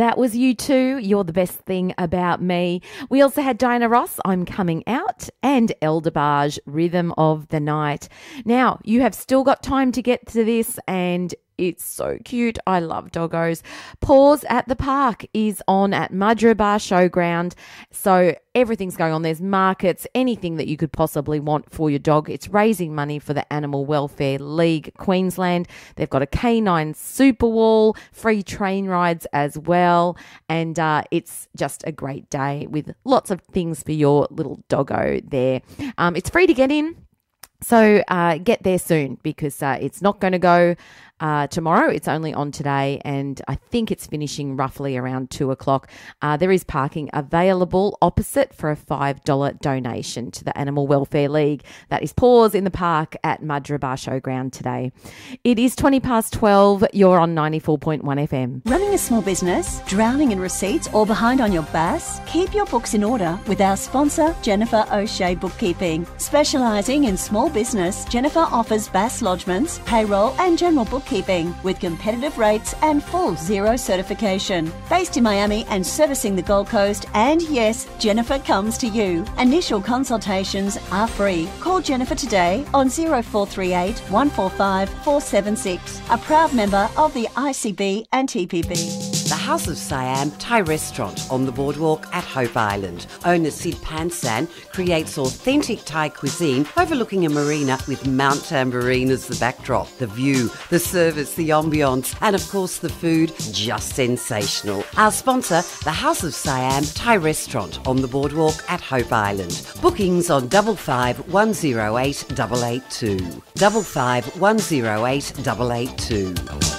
That was U2, You're the Best Thing About Me. We also had Diana Ross, I'm Coming Out, and El DeBarge, Rhythm of the Night. Now, you have still got time to get to this, and it's so cute. I love doggos. Paws at the Park is on at Madrabar Showground. So everything's going on. There's markets, anything that you could possibly want for your dog. It's raising money for the Animal Welfare League Queensland. They've got a canine super wall, free train rides as well. And it's just a great day with lots of things for your little doggo there. It's free to get in. So get there soon because it's not going to go tomorrow. It's only on today, and I think it's finishing roughly around 2 o'clock. There is parking available opposite for a $5 donation to the Animal Welfare League. That is Paws in the Park at Madrabar Showground today. It is 12:20. You're on 94.1 FM. Running a small business, drowning in receipts or behind on your BAS? Keep your books in order with our sponsor, Jennifer O'Shea Bookkeeping. Specialising in small business, Jennifer offers BAS lodgements, payroll and general bookkeeping with competitive rates and full zero certification. Based in Miami and servicing the Gold Coast, and yes, Jennifer comes to you. Initial consultations are free. Call Jennifer today on 0438 145 476. A proud member of the ICB and TPB. The House of Siam Thai Restaurant on the boardwalk at Hope Island. Owner Sid Pansan creates authentic Thai cuisine overlooking a marina with Mount Tambourine as the backdrop. The view, the service, the ambience, and of course the food, just sensational. Our sponsor, the House of Siam Thai Restaurant on the boardwalk at Hope Island. Bookings on 55 108 882. 55 108 882.